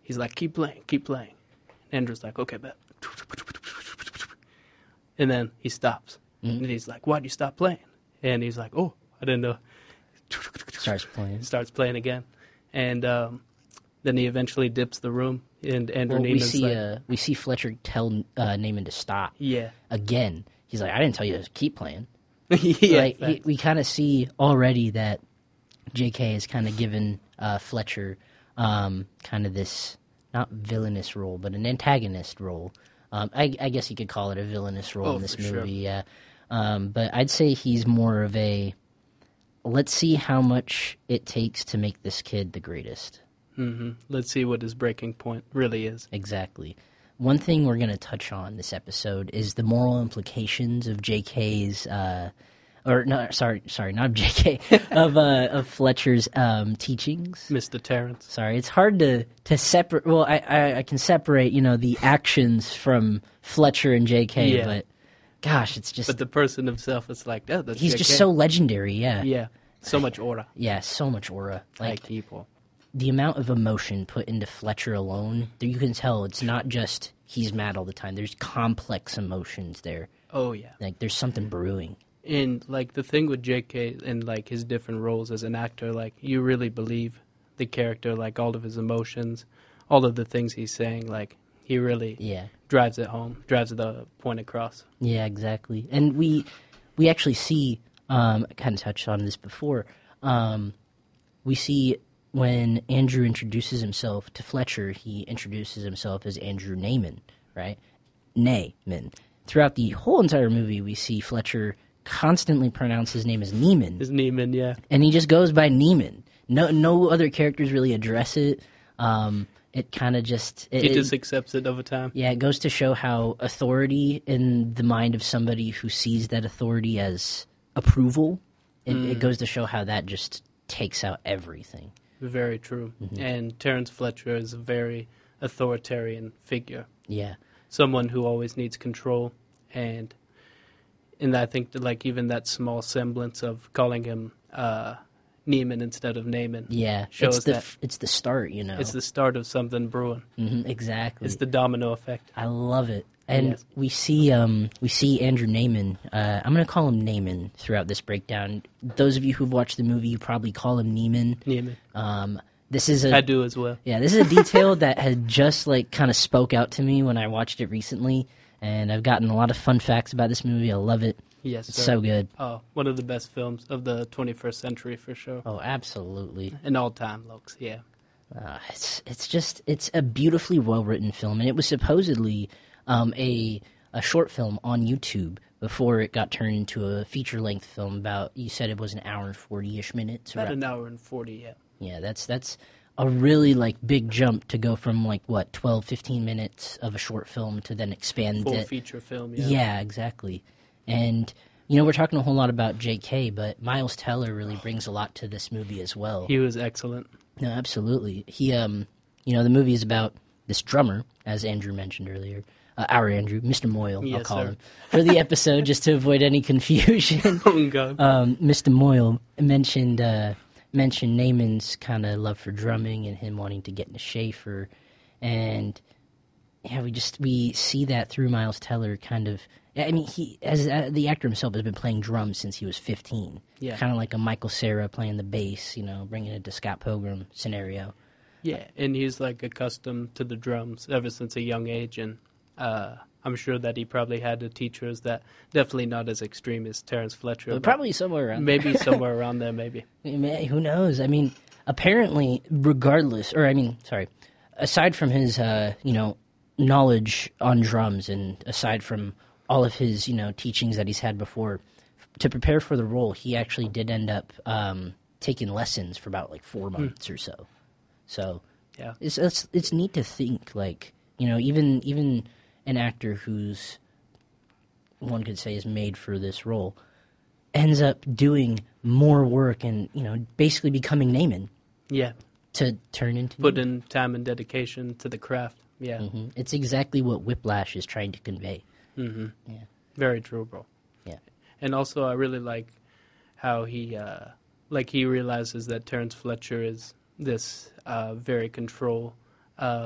He's like, keep playing, keep playing. Andrew's like, okay, bet. And then he stops. And he's like, why'd you stop playing? And he's like, oh, I didn't know. Starts playing again. And then he eventually dips the room. And Andrew Neiman's we see Fletcher tell Neiman to stop. Yeah. Again. He's like, I didn't tell you to keep playing. Yeah. Like, we kind of see already that J.K. has kind of given Fletcher kind of this, not villainous role, but an antagonist role. I guess you could call it a villainous role in this movie, sure. yeah. But I'd say he's more of a, let's see how much it takes to make this kid the greatest. Mm-hmm. Let's see what his breaking point really is. Exactly. One thing we're going to touch on this episode is the moral implications of J.K.'s, not J.K., of Fletcher's teachings. Mr. Terrence. Sorry, it's hard to separate. Well, I can separate, the actions from Fletcher and J.K., but gosh, it's just. But the person himself is like, oh, that's he's J.K. just so legendary, yeah. Yeah, so much aura. Yeah, so much aura. Like people. The amount of emotion put into Fletcher alone, you can tell it's not just he's mad all the time. There's complex emotions there. Oh, yeah. Like, there's something brewing. And, like, the thing with J.K. and, like, his different roles as an actor, like, you really believe the character, like, all of his emotions, all of the things he's saying, like, he really drives it home, drives the point across. Yeah, exactly. And we actually see, I kind of touched on this before, we see when Andrew introduces himself to Fletcher, he introduces himself as Andrew Neiman, right? Neiman. Throughout the whole entire movie, we see Fletcher constantly pronounce his name as Neiman. As Neiman, yeah. And he just goes by Neiman. No other characters really address it. It kind of just... He just accepts it over time. Yeah, it goes to show how authority in the mind of somebody who sees that authority as approval, it goes to show how that just takes out everything. Very true. Mm-hmm. And Terrence Fletcher is a very authoritarian figure. Yeah. Someone who always needs control. And I think that, like, even that small semblance of calling him Neiman instead of Naaman shows it's the start, It's the start of something brewing. Mm-hmm, exactly. It's the domino effect. I love it. And we see Andrew Neiman. I'm going to call him Neiman throughout this breakdown. Those of you who've watched the movie, you probably call him Neiman. Neiman. I do as well. Yeah, this is a detail that had just kind of spoke out to me when I watched it recently, and I've gotten a lot of fun facts about this movie. I love it. Yes, it's so good. Oh, one of the best films of the 21st century for sure. Oh, absolutely. And all time, looks, yeah. It's a beautifully well written film, and it was supposedly a short film on YouTube before it got turned into a feature-length film. You said it was an hour and 40-ish minutes? About an hour and 40, yeah. Yeah, that's a really, big jump to go from, 12, 15 minutes of a short film to then expand Full it. feature film, yeah. Yeah, exactly. And, we're talking a whole lot about J.K., but Miles Teller really brings a lot to this movie as well. He was excellent. No, absolutely. He, the movie is about this drummer, as Andrew mentioned earlier. Our Andrew, Mr. Moyle, yes, I'll call sir. him, for the episode, just to avoid any confusion. Oh, God. Mr. Moyle mentioned Naaman's kind of love for drumming and him wanting to get into Schaefer. And, yeah, we see that through Miles Teller kind of... I mean, he, as the actor himself, has been playing drums since he was 15. Yeah. Kind of like a Michael Cera playing the bass, bringing it to Scott Pilgrim scenario. Yeah, and he's, accustomed to the drums ever since a young age, and I'm sure that he probably had the teachers that definitely not as extreme as Terrence Fletcher. But probably somewhere around maybe there. Somewhere around there, maybe. Who knows? I mean, apparently, aside from his, knowledge on drums and aside from all of his, teachings that he's had before, to prepare for the role, he actually did end up taking lessons for about 4 months or so. So yeah, it's neat to think even an actor who's, one could say, is made for this role ends up doing more work and basically becoming Naaman. Yeah, to turn into put in time and dedication to the craft. Yeah, It's exactly what Whiplash is trying to convey. Mm-hmm. Yeah, very true, bro. Yeah, and also I really like how he realizes that Terrence Fletcher is this very